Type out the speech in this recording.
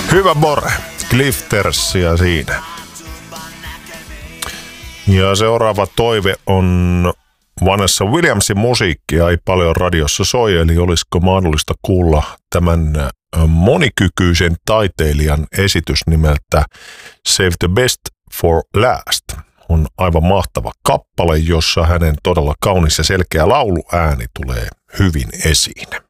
Hyvä Bore, Cliftersia siinä. Ja seuraava toive on Vanessa Williamsin musiikkia ei paljon radiossa soi, eli olisiko mahdollista kuulla tämän monikykyisen taiteilijan esitys nimeltä Save the Best for Last. On aivan mahtava kappale, jossa hänen todella kaunis ja selkeä lauluääni tulee hyvin esiin.